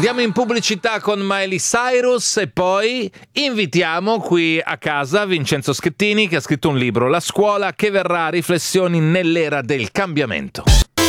Andiamo in pubblicità con Miley Cyrus e poi invitiamo qui a casa Vincenzo Schettini, che ha scritto un libro, La scuola che verrà, riflessioni nell'era del cambiamento.